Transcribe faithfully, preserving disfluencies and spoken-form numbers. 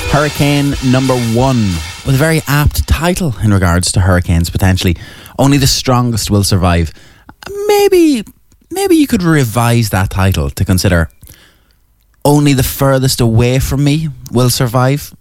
Hurricane number one, with a very apt title in regards to hurricanes, potentially. Only the strongest will survive. Maybe, maybe you could revise that title to consider Only the furthest away from me will survive.